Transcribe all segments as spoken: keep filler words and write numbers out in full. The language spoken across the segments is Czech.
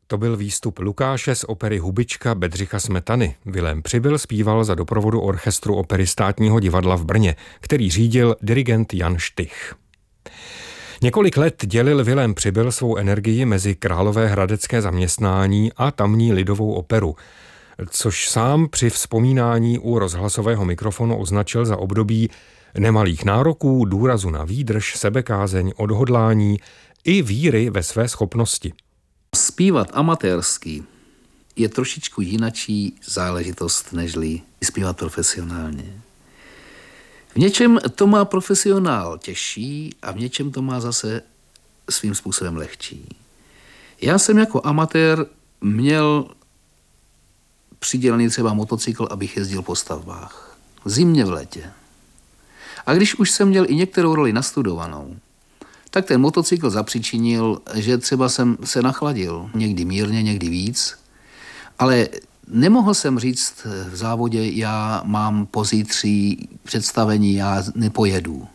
To byl výstup Lukáše z opery Hubička Bedřicha Smetany. Vilém Přibyl zpíval za doprovodu orchestru opery Státního divadla v Brně, který řídil dirigent Jan Štych. Několik let dělil Vilém Přibyl svou energii mezi královéhradecké zaměstnání a tamní lidovou operu, což sám při vzpomínání u rozhlasového mikrofonu označil za období nemalých nároků, důrazu na výdrž, sebekázeň, odhodlání i víry ve své schopnosti. Zpívat amatérsky je trošičku jinačí záležitost, nežli zpívat profesionálně. V něčem to má profesionál těžší a v něčem to má zase svým způsobem lehčí. Já jsem jako amatér měl přidělený třeba motocykl, abych jezdil po stavbách. Zimně v létě. A když už jsem měl i některou roli nastudovanou, tak ten motocykl zapříčinil, že třeba jsem se nachladil. Někdy mírně, někdy víc. Ale nemohl jsem říct v závodě, já mám pozítří představení, já nepojedu.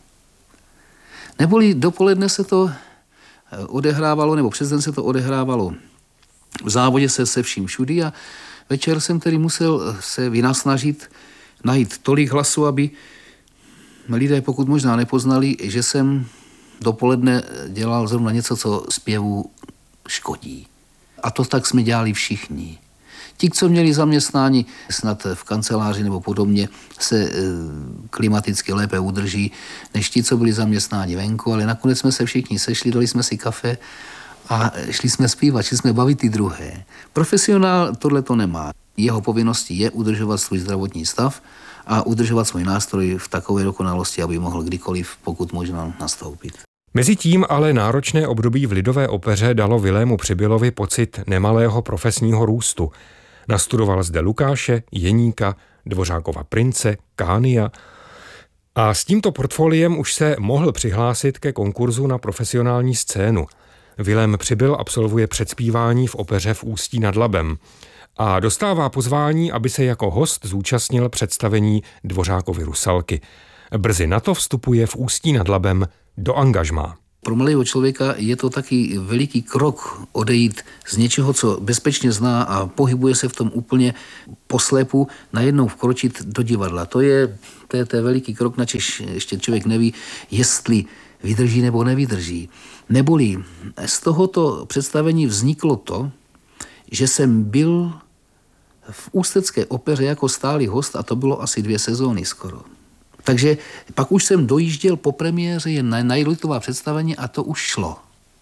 Neboli dopoledne se to odehrávalo, nebo přes den se to odehrávalo v závodě se se vším všudy a večer jsem tedy musel se vynasnažit najít tolik hlasu, aby lidé pokud možná nepoznali, že jsem dopoledne dělal zrovna něco, co zpěvu škodí. A to tak jsme dělali všichni. Ti, co měli zaměstnání snad v kanceláři nebo podobně, se e, klimaticky lépe udrží, než ti, co byli zaměstnáni venku, ale nakonec jsme se všichni sešli, dali jsme si kafe a šli jsme zpívat, šli jsme bavit ty druhé. Profesionál tohle to nemá. Jeho povinností je udržovat svůj zdravotní stav a udržovat svůj nástroj v takové dokonalosti, aby mohl kdykoliv, pokud možno, nastoupit. Mezitím ale náročné období v lidové opeře dalo Vilému Přibylovi pocit nemalého profesního růstu. Nastudoval zde Lukáše, Jeníka, Dvořákova Prince, Kánia a s tímto portfoliem už se mohl přihlásit ke konkurzu na profesionální scénu. Vilém Přibyl absolvuje předspívání v opeře v Ústí nad Labem a dostává pozvání, aby se jako host zúčastnil představení Dvořákovy Rusalky. Brzy na to vstupuje v Ústí nad Labem do angažmá. Pro mladého člověka je to taky veliký krok odejít z něčeho, co bezpečně zná a pohybuje se v tom úplně poslepu, najednou vkročit do divadla. To je, to je, to je veliký krok, načež ještě člověk neví, jestli vydrží nebo nevydrží. Neboli z tohoto představení vzniklo to, že jsem byl v ústecké opeře jako stálý host a to bylo asi dvě sezóny skoro. Takže pak už jsem dojížděl po premiéře jen na, na jednotlivá představení a to už šlo.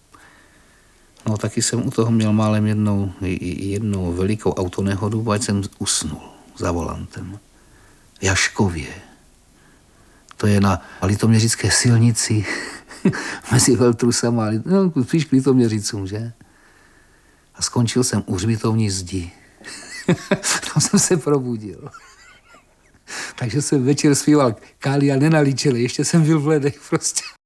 No taky jsem u toho měl málem jednou, jednou velikou autonehodu, ať jsem usnul za volantem. V Jaškově. To je na litoměřické silnici mezi Veltrusama, no spíš k Litoměřicům, že? A skončil jsem u hřbitovní zdi. Tam jsem se probudil. Takže jsem večer zpíval Kália nenalíčili, ještě jsem byl v ledech prostě.